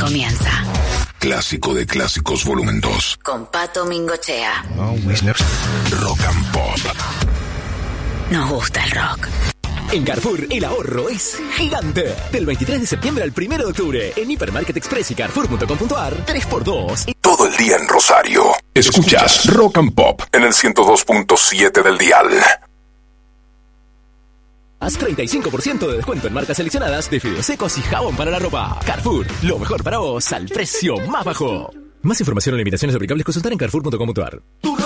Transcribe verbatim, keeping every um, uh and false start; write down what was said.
comienza. Clásico de Clásicos Volumen dos. Con Pato Mingochea. Oh, Rock and Pop. Nos gusta el rock. En Carrefour, el ahorro es gigante. Del veintitrés de septiembre al primero de octubre, en Hipermarket Express y Carrefour punto com punto a r, tres por dos. Todo el día en Rosario. Escuchas Rock and Pop en el ciento dos punto siete del dial. Haz treinta y cinco por ciento de descuento en marcas seleccionadas de fideos secos y jabón para la ropa. Carrefour, lo mejor para vos al precio más bajo. Más información o limitaciones aplicables consultar en Carrefour punto com punto a r.